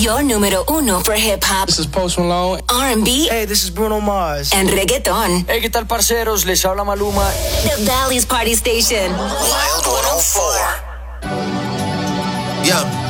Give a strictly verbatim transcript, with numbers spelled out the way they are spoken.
Your número uno for hip hop, This is Post Malone. R and B, Hey, this is Bruno Mars. and reggaeton. Hey, ¿qué tal, parceros? Les habla Maluma. The Valley's Party Station. Wild one oh four. Yeah.